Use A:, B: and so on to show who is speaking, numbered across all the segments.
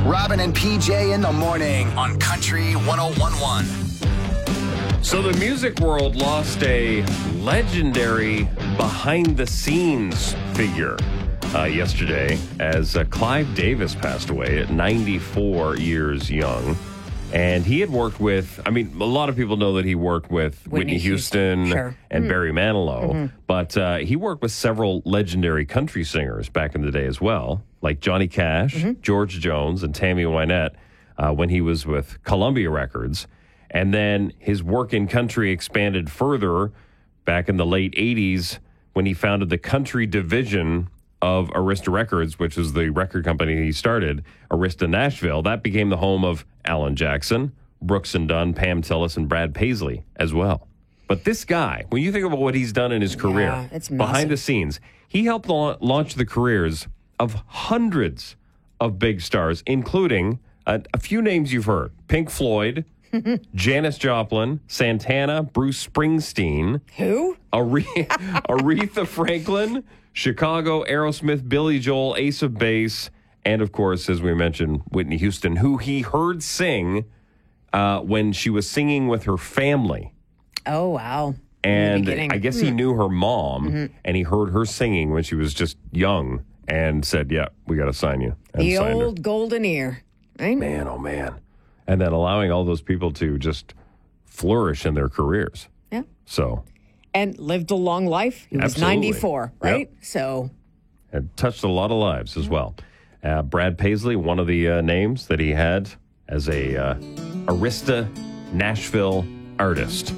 A: Robin and PJ in the morning on Country 101.1.
B: So the music world lost a legendary behind-the-scenes figure yesterday as Clive Davis passed away at 94 years young. And he had worked with, a lot of people know that he worked with Whitney Houston
C: Sure.
B: and Barry Manilow, but he worked with several legendary country singers back in the day as well, like Johnny Cash, George Jones, and Tammy Wynette when he was with Columbia Records. And then his work in country expanded further back in the late 80s when he founded the country division of Arista Records, which is the record company he started, Arista Nashville. That became the home of Alan Jackson, Brooks and Dunn, Pam Tillis, and Brad Paisley as well. But this guy, when you think about what he's done in his career,
C: it's
B: behind
C: massive.
B: the scenes, he helped launch the careers of hundreds of big stars, including a few names you've heard: Pink Floyd, Janis Joplin, Santana, Bruce Springsteen,
C: Who?
B: Aretha Franklin, Chicago, Aerosmith, Billy Joel, Ace of Base, and of course, as we mentioned, Whitney Houston, who he heard sing when she was singing with her family.
C: Oh, wow.
B: And I guess he knew her mom, and he heard her singing when she was just young and said, yeah, we got to sign you. And
C: The
B: signed her.
C: old golden ear. Right?
B: Man, oh man. And then allowing all those people to just flourish in their careers.
C: Yeah.
B: So
C: And lived a long life. He was
B: Absolutely.
C: 94, right?
B: Yep.
C: So,
B: it touched a lot of lives as well. Brad Paisley, one of the names that he had as a Arista Nashville artist.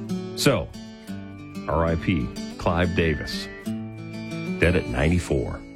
B: So, R.I.P. Clive Davis, dead at 94.